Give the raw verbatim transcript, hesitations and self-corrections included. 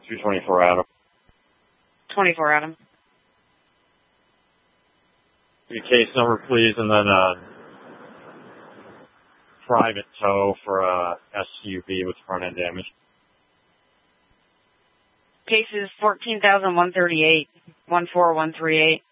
two twenty-four Adam. twenty-four Adam. Your case number, please, and then uh, private tow for uh, S U V with front end damage. Case is fourteen thousand one thirty-eight, one four one three eight.